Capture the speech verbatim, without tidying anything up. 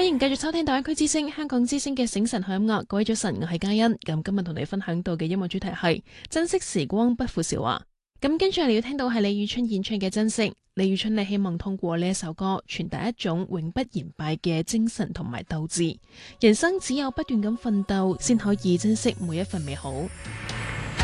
迎繼續收聽大灣區之聲、香港之聲嘅醒神好音樂。各位早晨，我係嘉欣。咁今日同你分享到嘅音樂主題係珍惜時光，不負韶華。咁跟住你要聽到係李宇春演唱嘅《珍惜》。李宇春呢希望通過呢一首歌傳達一種永不言敗嘅精神同埋鬥志。人生只有不斷咁奮鬥，先可以珍惜每一份美好。